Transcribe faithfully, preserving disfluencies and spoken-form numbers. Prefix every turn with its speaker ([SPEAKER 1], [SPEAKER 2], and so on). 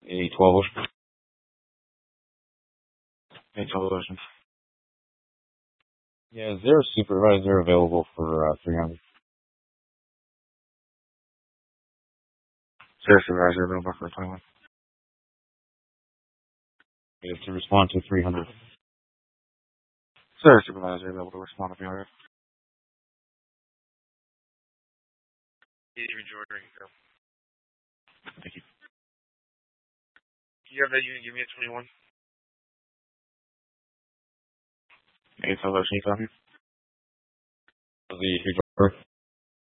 [SPEAKER 1] A twelve Ocean. A twelve Ocean. Yeah, is there a supervisor available for uh, three hundred? Is there a supervisor available for twenty-one? Okay, to respond to three hundred. Is there a supervisor available to respond to three hundred? David Jordan. Thank you. Do you have that unit? Give me a twenty-one. A twelve Ocean, you copy? The